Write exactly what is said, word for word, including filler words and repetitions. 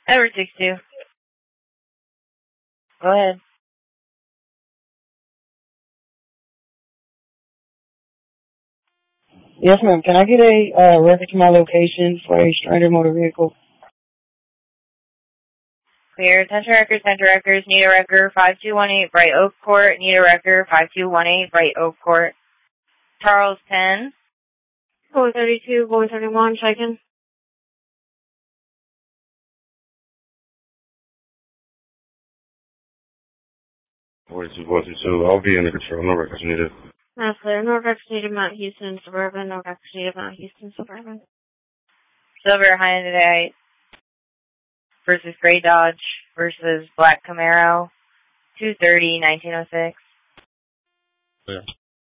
Edward six two. Go ahead. Yes, ma'am. Can I get a uh, record to my location for a stranded motor vehicle? Clear. Attention records, center records, need a record five two one eight Bright Oak Court, need a record five two one eight Bright Oak Court. Charles ten. four thirty-two, four thirty-one, checking. forty-two, forty-two. I'll be in the control. No records needed. That's clear. Norfolk State of Mount Houston, Suburban. Norfolk State of Mount Houston, Suburban. Silver Hyundai versus Gray Dodge versus Black Camaro. two thirty, nineteen oh six. Yeah.